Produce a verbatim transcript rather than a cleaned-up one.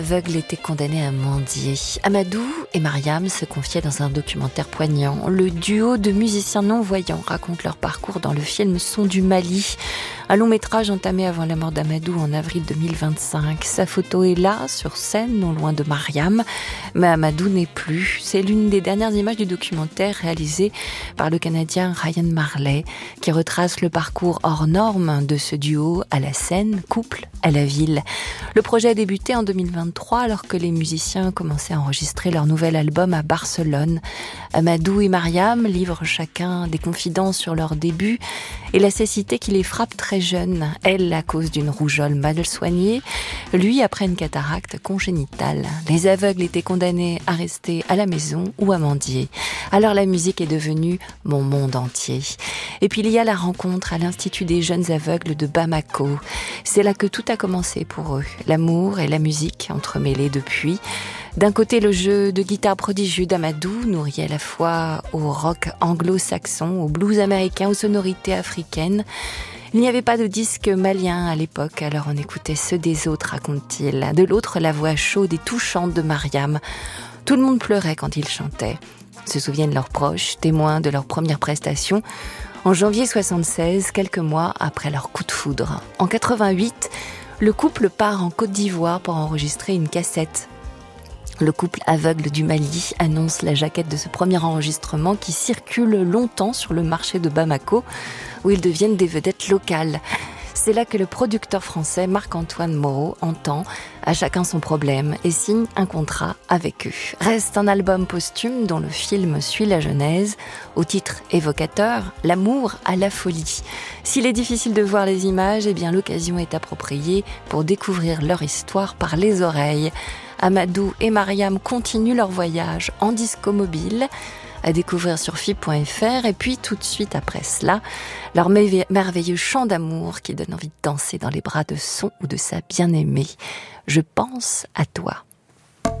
Aveugle était condamné à mendier. Amadou et Mariam se confiaient dans un documentaire poignant. Le duo de musiciens non-voyants raconte leur parcours dans le film Son du Mali, un long métrage entamé avant la mort d'Amadou en avril deux mille vingt-cinq. Sa photo est là, sur scène, non loin de Mariam, mais Amadou n'est plus. C'est l'une des dernières images du documentaire réalisé par le Canadien Ryan Marley, qui retrace le parcours hors norme de ce duo à la scène, couple à la ville. Le projet a débuté en deux mille vingt-trois alors que les musiciens commençaient à enregistrer leur nouvel album à Barcelone. Amadou et Mariam livrent chacun des confidences sur leur début et la cécité qui les frappe très jeunes. Elle à cause d'une rougeole mal soignée, lui après une cataracte congénitale. Les aveugles étaient condamnés à rester à la maison ou à mendier. Alors la musique est devenue mon monde entier. Et puis il y a la rencontre à l'Institut des jeunes aveugles de Bamako. C'est là que tout a commencé pour eux. L'amour et la musique entremêlés depuis. D'un côté, le jeu de guitare prodigieux d'Amadou, nourri à la fois au rock anglo-saxon, au blues américain, aux sonorités africaines. Il n'y avait pas de disque malien à l'époque, alors on écoutait ceux des autres, raconte-t-il. De l'autre, la voix chaude et touchante de Mariam. Tout le monde pleurait quand il chantait. Se souviennent leurs proches, témoins de leur première prestation, en janvier soixante-seize, quelques mois après leur coup de foudre. En quatre-vingt-huit, le couple part en Côte d'Ivoire pour enregistrer une cassette. Le couple aveugle du Mali annonce la jaquette de ce premier enregistrement qui circule longtemps sur le marché de Bamako, où ils deviennent des vedettes locales. C'est là que le producteur français Marc-Antoine Moreau entend à chacun son problème et signe un contrat avec eux. Reste un album posthume dont le film suit la genèse, au titre évocateur, l'amour à la folie. S'il est difficile de voir les images, eh bien l'occasion est appropriée pour découvrir leur histoire par les oreilles. Amadou et Mariam continuent leur voyage en disco mobile, à découvrir sur F I B point F R, et puis tout de suite après cela, leur merveilleux chant d'amour qui donne envie de danser dans les bras de son ou de sa bien-aimée. Je pense à toi.